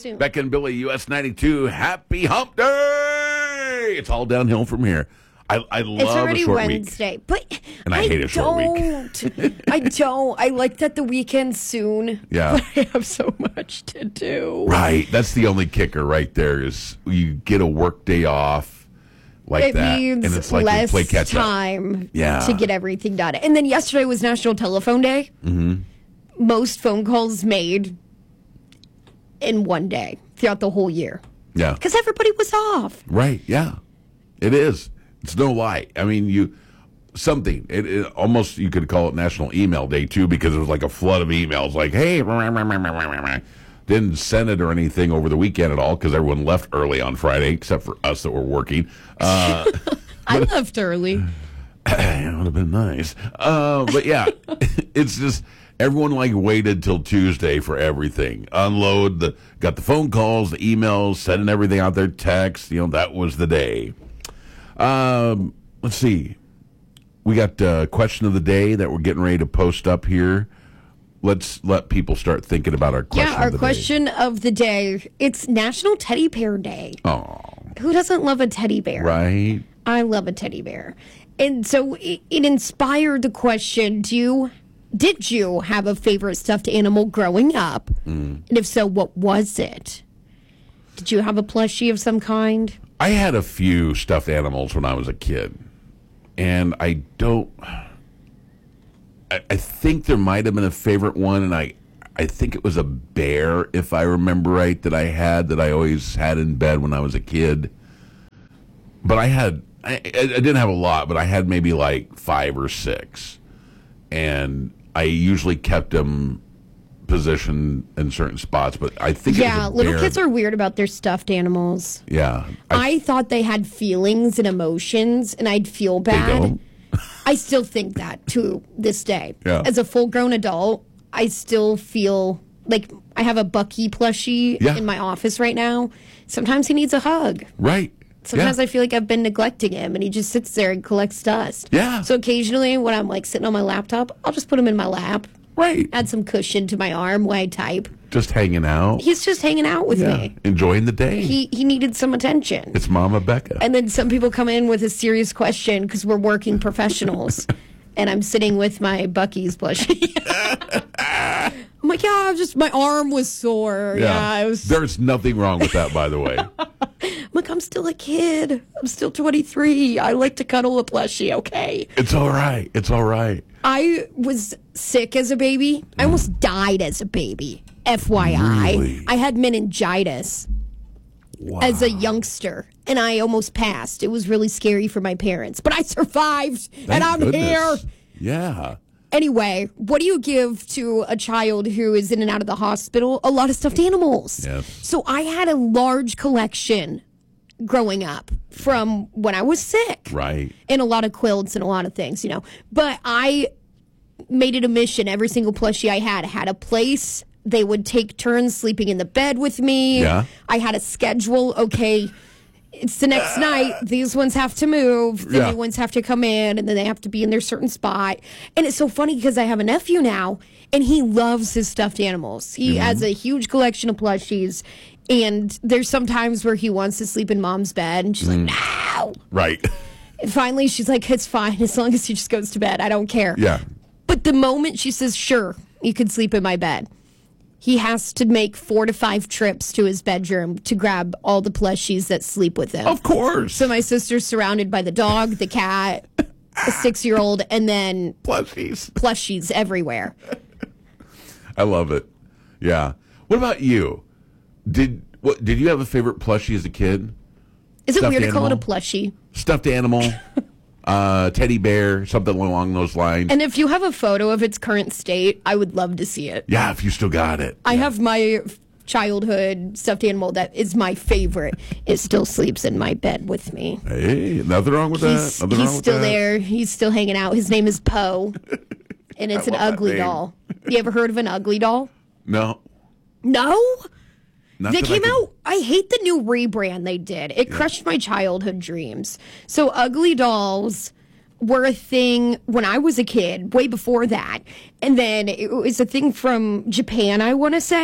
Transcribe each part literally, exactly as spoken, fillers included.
soon. Becca and Billy, U S ninety-two. Happy Hump Day! It's all downhill from here. I, I love It's already a short Wednesday, week. but And I I hate a short don't. week. I don't. I like that the weekend's soon. Yeah. But I have so much to do. Right. That's the only kicker right there is you get a work day off like it that. means and it's like less you play catch time Yeah. to get everything done. And then yesterday was National Telephone Day. Mm-hmm. Most phone calls made in one day throughout the whole year. Yeah. Because everybody was off. Right. Yeah. It is. It's no lie. I mean, you something. It, it almost you could call it National Email Day too, because it was like a flood of emails. Like, hey, didn't send it or anything over the weekend at all because everyone left early on Friday, except for us that were working. Uh, I left early. It would have been nice. Uh, but yeah, it's just everyone like waited till Tuesday for everything. Unload the got the phone calls, the emails, sending everything out there, text. You know, that was the day. Um, let's see. We got a question of the day that we're getting ready to post up here. Let's let people start thinking about our question Yeah, our of the question day. of the day. It's National Teddy Bear Day. Oh, Who doesn't love a teddy bear? right. I love a teddy bear. And so it, it inspired the question, do you, did you have a favorite stuffed animal growing up? Mm. And if so, what was it? Did you have a plushie of some kind? I had a few stuffed animals when I was a kid, and I don't. I, I think there might have been a favorite one, and I, I think it was a bear, if I remember right, that I had that I always had in bed when I was a kid. But I had, I, I didn't have a lot, but I had maybe like five or six, and I usually kept them position in certain spots, but I think yeah, it was a little bear. kids are weird about their stuffed animals. Yeah, I, I thought they had feelings and emotions, and I'd feel bad. don't. I still think that to this day. Yeah. As a full-grown adult, I still feel like I have a Bucky plushie Yeah. in my office right now. Sometimes he needs a hug. right. Sometimes yeah. I feel like I've been neglecting him, and he just sits there and collects dust. Yeah. So occasionally, when I'm like sitting on my laptop, I'll just put him in my lap, right, add some cushion to my arm while I type. just hanging out. He's just hanging out with Yeah, me. enjoying the day. He he needed some attention. It's Mama Becca. And then some people come in with a serious question because we're working professionals, and I'm sitting with my Bucky's plushie. I'm like, yeah, just my arm was sore. Yeah, it was. There's nothing wrong with that, by the way. I'm like, I'm still a kid. I'm still twenty-three. I like to cuddle a plushie. Okay. It's all right. It's all right. I was sick as a baby. I almost died as a baby. F Y I. Really? I had meningitis Wow. as a youngster, and I almost passed. It was really scary for my parents, but I survived, Thank and I'm goodness. here. Yeah. Anyway, what do you give to a child who is in and out of the hospital? A lot of stuffed animals. Yes. So I had a large collection growing up from when I was sick. Right. And a lot of quilts and a lot of things, you know. But I made it a mission. Every single plushie I had had a place. They would take turns sleeping in the bed with me. Yeah. I had a schedule. Okay, it's the next night. These ones have to move. The Yeah. new ones have to come in, and then they have to be in their certain spot. And it's so funny because I have a nephew now, and he loves his stuffed animals. He Mm-hmm. has a huge collection of plushies. And there's some times where he wants to sleep in mom's bed, and she's Mm. like, no. Right. And finally, she's like, it's fine as long as he just goes to bed. I don't care. Yeah. But the moment she says, sure, you can sleep in my bed, he has to make four to five trips to his bedroom to grab all the plushies that sleep with him. Of course. So my sister's surrounded by the dog, the cat, a six-year-old, and then Plushies. plushies everywhere. I love it. Yeah. What about you? Did what? Did you have a favorite plushie as a kid? Is it Stuffed weird to call it a animal? plushie? Stuffed animal, uh, teddy bear, something along those lines. And if you have a photo of its current state, I would love to see it. Yeah, if you still got it. I have my childhood stuffed animal that is my favorite. It still sleeps in my bed with me. Hey, nothing wrong with He's, that. Nothing he's wrong with still that. there. He's still hanging out. His name is Poe, and it's I an love that ugly name. doll. You ever heard of an ugly doll? No. No? Not They that I came could- out. I hate the new rebrand they did. It crushed my childhood dreams. So ugly dolls were a thing when I was a kid, way before that. And then it was a thing from Japan, I want to say.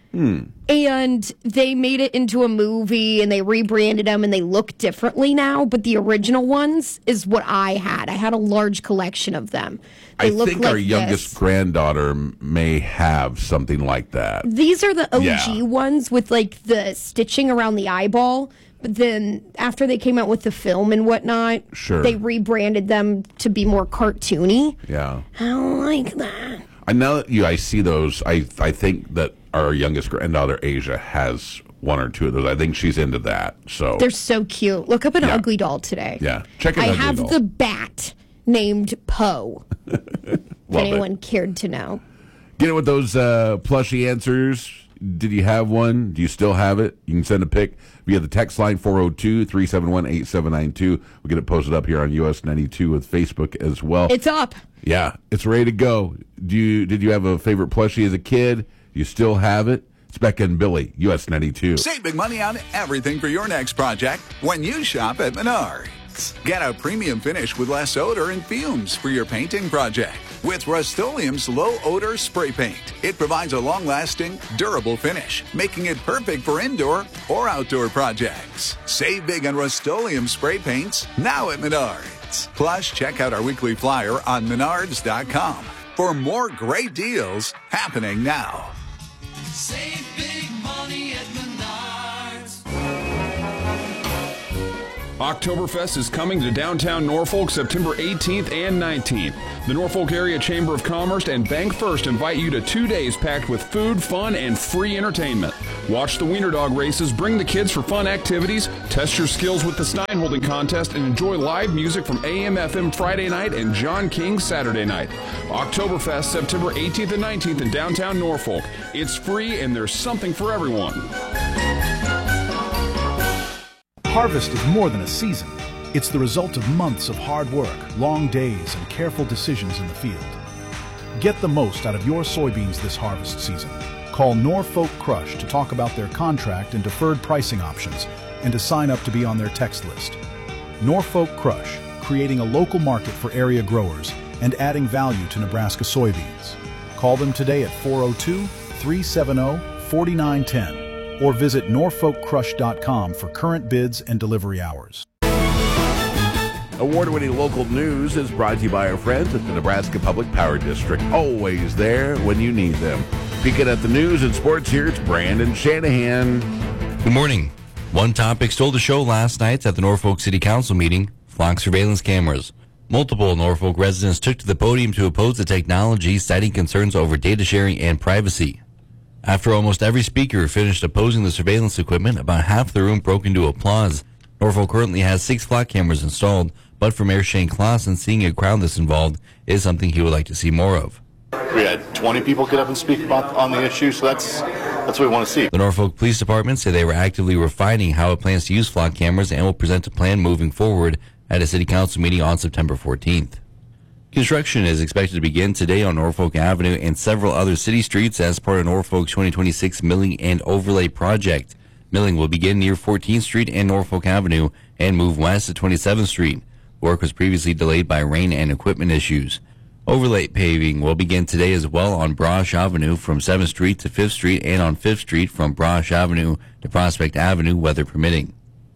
Hmm. And they made it into a movie and they rebranded them and they look differently now. But the original ones is what I had. I had a large collection of them. They I look think like our youngest this. granddaughter may have something like that. These are the O G Yeah. ones with like the stitching around the eyeball. But then after they came out with the film and whatnot, Sure. they rebranded them to be more cartoony. Yeah. I don't like that. I know that you. I see those. I I think that our youngest granddaughter Asia has one or two of those. I think she's into that. So They're so cute. Look up an Yeah. Ugly Doll today. Yeah. Check an I Ugly have Doll. the bat named Poe. if Love anyone it. cared to know. Get it with those uh, plushy answers. Did you have one? Do you still have it? You can send a pic via the text line four oh two, three seven one, eight seven nine two. We'll get it posted up here on U S ninety-two with Facebook as well. It's up. Yeah, it's ready to go. Do you did you have a favorite plushie as a kid? Do you still have it? It's Becca and Billy, U S ninety-two. Save big money on everything for your next project when you shop at Menards. Get a premium finish with less odor and fumes for your painting project with Rust-Oleum's low odor spray paint. It provides a long-lasting, durable finish, making it perfect for indoor or outdoor projects. Save big on Rust-Oleum spray paints now at Menards. Plus, check out our weekly flyer on menards dot com for more great deals happening now. Save big money at Menards. Oktoberfest is coming to downtown Norfolk September eighteenth and nineteenth. The Norfolk Area Chamber of Commerce and Bank First invite you to two days packed with food, fun, and free entertainment. Watch the Wiener Dog races, bring the kids for fun activities, test your skills with the Stein Holding Contest, and enjoy live music from A M F M Friday night and John King Saturday night. Oktoberfest September eighteenth and nineteenth in downtown Norfolk. It's free and there's something for everyone. Harvest is more than a season. It's the result of months of hard work, long days, and careful decisions in the field. Get the most out of your soybeans this harvest season. Call Norfolk Crush to talk about their contract and deferred pricing options and to sign up to be on their text list. Norfolk Crush, creating a local market for area growers and adding value to Nebraska soybeans. Call them today at four oh two, three seven oh, four nine one oh or visit norfolk crush dot com for current bids and delivery hours. Award-winning local news is brought to you by our friends at the Nebraska Public Power District. Always there when you need them. Peeking at the news and sports, here it's Brandon Shanahan. Good morning. One topic stole the show last night at the Norfolk City Council meeting, flock surveillance cameras. Multiple Norfolk residents took to the podium to oppose the technology, citing concerns over data sharing and privacy. After almost every speaker finished opposing the surveillance equipment, about half the room broke into applause. Norfolk currently has six flock cameras installed, but for Mayor Shane Clausen, seeing a crowd this involved is something he would like to see more of. We had twenty people get up and speak about on the issue, so that's that's what we want to see. The Norfolk Police Department said they were actively refining how it plans to use flock cameras and will present a plan moving forward at a city council meeting on September fourteenth. Construction is expected to begin today on Norfolk Avenue and several other city streets as part of Norfolk's twenty twenty-six Milling and Overlay project. Milling will begin near fourteenth Street and Norfolk Avenue and move west to twenty-seventh Street. Work was previously delayed by rain and equipment issues. Overlay paving will begin today as well on Brosh Avenue from seventh Street to fifth Street and on fifth Street from Brosh Avenue to Prospect Avenue, weather permitting.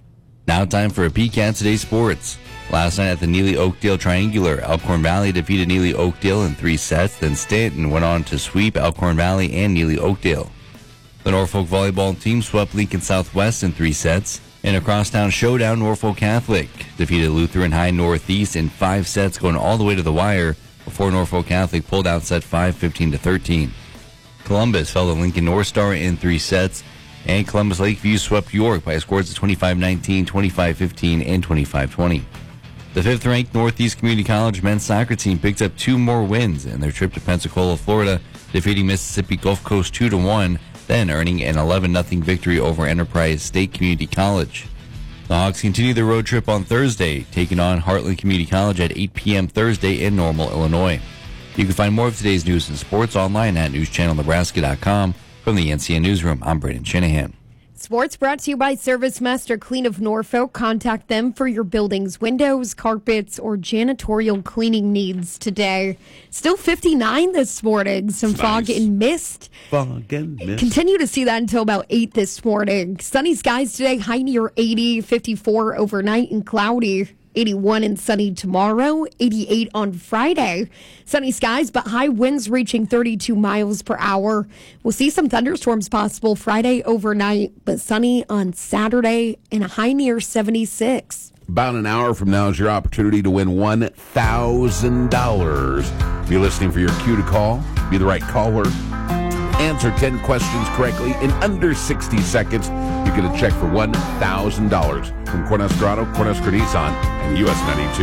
Now time for a peek at today's sports. Last night at the Neely Oakdale Triangular, Elkhorn Valley defeated Neely Oakdale in three sets, then Stanton went on to sweep Elkhorn Valley and Neely Oakdale. The Norfolk volleyball team swept Lincoln Southwest in three sets. In a crosstown showdown, Norfolk Catholic defeated Lutheran High Northeast in five sets, going all the way to the wire before Norfolk Catholic pulled out set five, fifteen to thirteen. Columbus fell to Lincoln North Star in three sets, and Columbus Lakeview swept York by scores of twenty-five nineteen, twenty-five fifteen, and twenty-five twenty. The fifth-ranked Northeast Community College men's soccer team picked up two more wins in their trip to Pensacola, Florida, defeating Mississippi Gulf Coast two to one, then earning an eleven nothing victory over Enterprise State Community College. The Hawks continue their road trip on Thursday, taking on Heartland Community College at eight p.m. Thursday in Normal, Illinois. You can find more of today's news and sports online at news channel nebraska dot com. From the N C N Newsroom, I'm Brandon Shanahan. Sports brought to you by Service Master Clean of Norfolk. Contact them for your building's windows, carpets, or janitorial cleaning needs today. Still fifty-nine this morning. Some It's fog nice. and mist. Fog and mist. Continue to see that until about eight this morning. Sunny skies today, high near eighty, fifty-four overnight and cloudy. eighty-one and sunny tomorrow, eighty-eight on Friday. Sunny skies, but high winds reaching thirty-two miles per hour. We'll see some thunderstorms possible Friday overnight, but sunny on Saturday and a high near seventy-six. About an hour from now is your opportunity to win one thousand dollars. Be listening for your cue to call. Be the right caller. Answer ten questions correctly in under sixty seconds. You get a check for one thousand dollars from Cornhusker Auto, Cornhusker Nissan, and U S ninety-two.